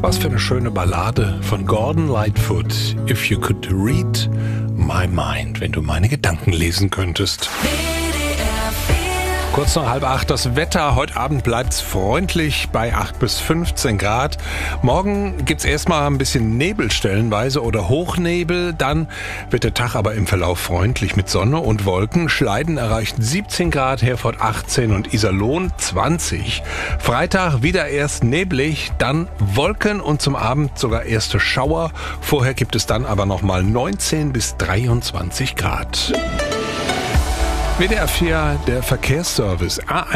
Was für eine schöne Ballade von Gordon Lightfoot. If you could read my mind, wenn du meine Gedanken lesen könntest. Kurz nach 7:30 das Wetter. Heute Abend bleibt's freundlich bei 8 bis 15 Grad. Morgen gibt's erstmal ein bisschen Nebel stellenweise oder Hochnebel. Dann wird der Tag aber im Verlauf freundlich mit Sonne und Wolken. Schleiden erreicht 17 Grad, Herford 18 und Iserlohn 20. Freitag wieder erst neblig, dann Wolken und zum Abend sogar erste Schauer. Vorher gibt es dann aber nochmal 19 bis 23 Grad. WDR 4, der Verkehrsservice.